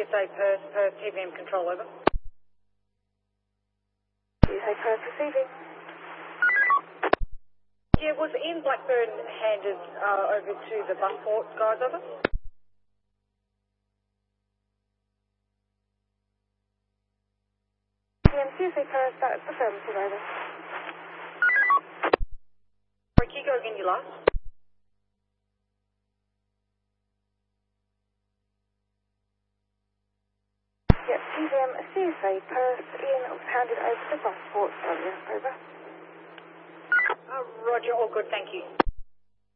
CSA Perth, TVM control, over. CSA Perth receiving. Yeah, was Ian Blackburn handed over to the busport guys, over? CSA Perth, that's affirmative, over. Sorry, can you go again, you last? Yep, TVM CSA Perth, Ian was handed over to busport earlier, over. Roger, all good, thank you.